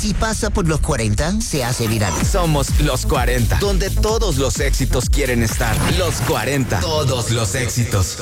si pasa por los 40, se hace viral. Somos los 40, donde todos los éxitos quieren estar. Los 40, todos los éxitos.